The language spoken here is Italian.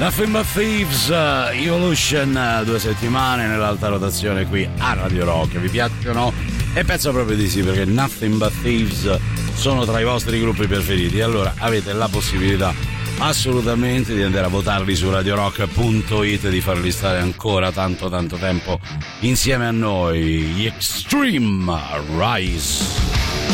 Nothing But Thieves, Evolution, 2 settimane nell'alta rotazione qui a Radio Rock. Vi piacciono? E penso proprio di sì, perché Nothing But Thieves sono tra i vostri gruppi preferiti. Allora avete la possibilità assolutamente di andare a votarli su radiorock.it, di farli stare ancora tanto tempo insieme a noi. Gli Extreme Rise.